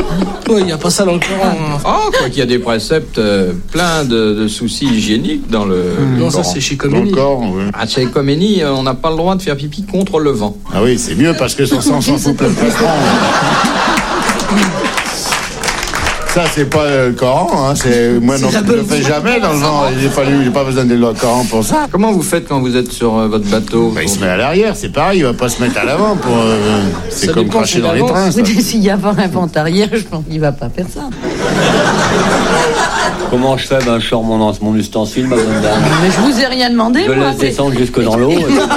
Oui, il n'y a pas ça dans le Coran. Oh, quoi qu'il y a des préceptes pleins de soucis hygiéniques dans le Non, Coran. ça c'est chez Khomeini. Dans le Coran, oui. Ah, chez Khomeini, on n'a pas le droit de faire pipi contre le vent. Ah oui, c'est mieux parce que son sang s'en fout plein de plastron. Ça, c'est pas le Coran, hein. Moi non, je ne le fais jamais dans le vent. J'ai pas besoin de le Coran pour ça. Comment vous faites quand vous êtes sur votre bateau? Bah, il se met à l'arrière, c'est pareil, il va pas se mettre à l'avant pour. C'est Ça comme dépend cracher si dans les l'avance. trains. Ça. S'il y a pas un vent arrière, je pense qu'il va pas faire ça. Comment je fais? Je sors mon ustensile, ma bonne dame. Mais je vous ai rien demandé, Je moi. laisse descendre jusque dans l'eau.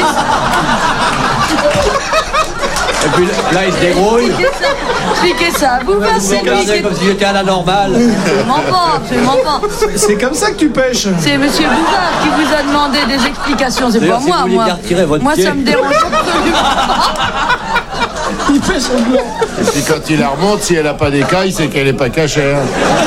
Et puis là, il se débrouille. Expliquez ça. Vous passez Regardez comme si j'étais à la normale. Absolument pas. C'est comme ça que tu pêches. C'est monsieur Bouvard qui vous a demandé des explications, c'est D'ailleurs, pas si moi, vous voulez moi. bien retirer votre Moi, pied. ça me dérange absolument pas. Il pêche en blanc. Et puis quand il la remonte, si elle a pas d'écailles, c'est qu'elle est pas cachère.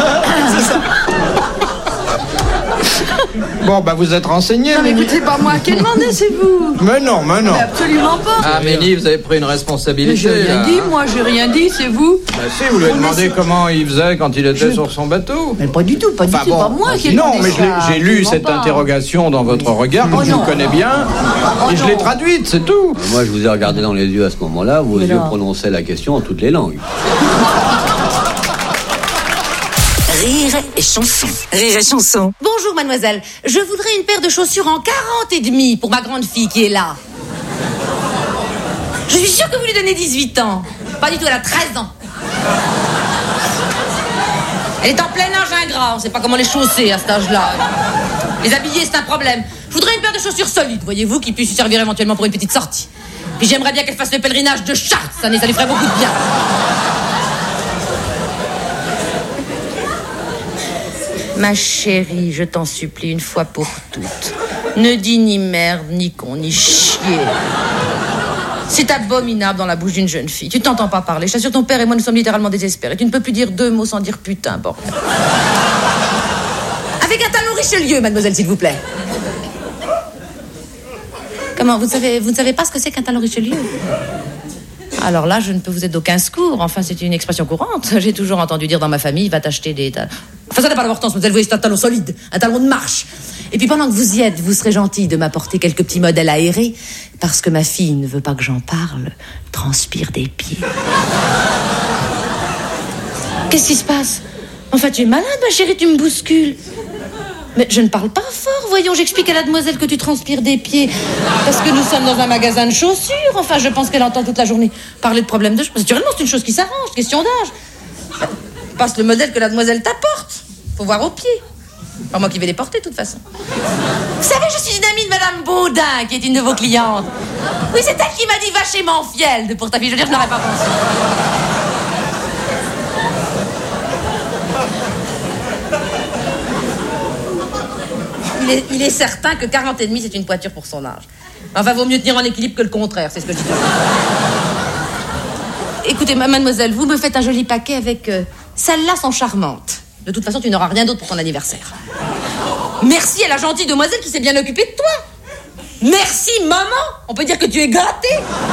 Bon, bah vous êtes renseigné, Non, mais Méni. écoutez, c'est pas moi qui ai demandé, c'est vous. Mais non. Mais absolument pas. Ah, Méni, vous avez pris une Mais responsabilité. j'ai rien là. dit, moi, j'ai rien dit, c'est vous. Bah si, vous lui avez demandé comment il faisait quand il était sur son bateau. Mais pas du tout, pas Enfin, du tout, bon, pas moi qui ai non, demandé mais ça, j'ai lu absolument cette pas. interrogation dans votre regard, Oh que je non. vous connais bien, et je non. l'ai traduite, c'est tout. Moi, je vous ai regardé dans les yeux à ce moment-là. Vos Mais yeux non. prononçaient la question en toutes les langues. Rire et chanson. Rire et chanson. Bonjour mademoiselle, je voudrais une paire de chaussures en 40 et demi pour ma grande fille qui est là. Je suis sûre que vous lui donnez 18 ans. Pas du tout, elle a 13 ans. Elle est en plein âge ingrat, on sait pas comment les chausser à cet âge-là. Les habiller, c'est un problème. Je voudrais une paire de chaussures solides, voyez-vous, qui puisse lui servir éventuellement pour une petite sortie. Puis j'aimerais bien qu'elle fasse le pèlerinage de Chartres, ça lui ferait beaucoup de bien. Ma chérie, je t'en supplie une fois pour toutes. Ne dis ni merde, ni con, ni chier. C'est abominable dans la bouche d'une jeune fille. Tu t'entends pas parler. Je t'assure, ton père et moi, nous sommes littéralement désespérés. Tu ne peux plus dire 2 mots sans dire putain, bordel. Avec un talon Richelieu, mademoiselle, s'il vous plaît. Comment, vous ne savez pas ce que c'est qu'un talon Richelieu? Alors là, je ne peux vous être d'aucun secours. Enfin, c'est une expression courante. J'ai toujours entendu dire dans ma famille, va t'acheter des talons. Enfin, ça n'a pas d'importance, mademoiselle, vous voyez, c'est un talon solide, un talon de marche. Et puis pendant que vous y êtes, vous serez gentil de m'apporter quelques petits modèles aérés, parce que ma fille ne veut pas que j'en parle, transpire des pieds. Qu'est-ce qui se passe? En fait, tu es malade, ma chérie, tu me bouscules. Mais je ne parle pas fort, voyons, j'explique à la demoiselle que tu transpires des pieds. Parce que nous sommes dans un magasin de chaussures. Enfin, je pense qu'elle entend toute la journée parler de problèmes de cheveux. Naturellement, c'est une chose qui s'arrange, question d'âge. Passe le modèle que la demoiselle t'apporte. Faut voir aux pieds. Pas moi qui vais les porter, de toute façon. Vous savez, je suis une amie de Madame Baudin, qui est une de vos clientes. Oui, c'est elle qui m'a dit va chez Manfield pour ta fille. Je veux dire, je n'aurais pas pensé. Il est certain que 40 et demi, c'est une poiture pour son âge. Enfin, vaut mieux tenir en équilibre que le contraire, c'est ce que je dis. Écoutez, mademoiselle, vous me faites un joli paquet avec... Celles-là sont charmantes. De toute façon, tu n'auras rien d'autre pour ton anniversaire. Merci à la gentille demoiselle qui s'est bien occupée de toi. Merci, maman. On peut dire que tu es gâtée.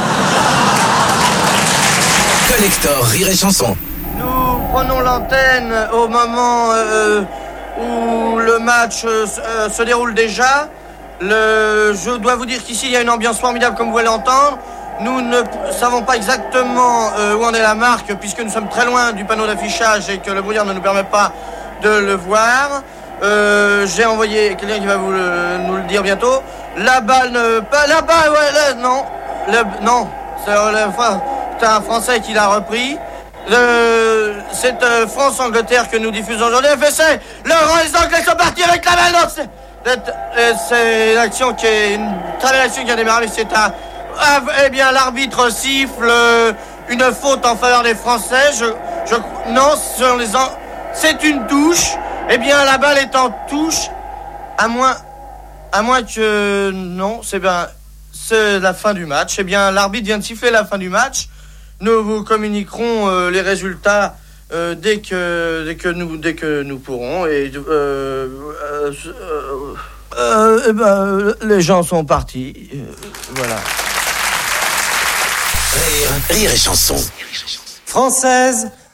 Collector Rire et Chanson. Nous prenons l'antenne au moment où le match se déroule déjà. Je dois vous dire qu'ici, il y a une ambiance formidable, comme vous allez l'entendre. Nous ne savons pas exactement où en est la marque, puisque nous sommes très loin du panneau d'affichage et que le brouillard ne nous permet pas de le voir. J'ai envoyé quelqu'un qui va nous le dire bientôt. La balle là-bas, ouais, là, non. Non, c'est un Français qui l'a repris. C'est France-Angleterre que nous diffusons aujourd'hui. Les Anglais sont partis avec la balle. Non, c'est une action qui est une très belle action qui a démarré. Eh bien, l'arbitre siffle une faute en faveur des Français. Non, c'est une touche. Eh bien, la balle est en touche. À moins que non, c'est la fin du match. Eh bien, l'arbitre vient de siffler la fin du match. Nous vous communiquerons les résultats dès que nous pourrons. Et les gens sont partis. Voilà. Rire et Chanson. Française,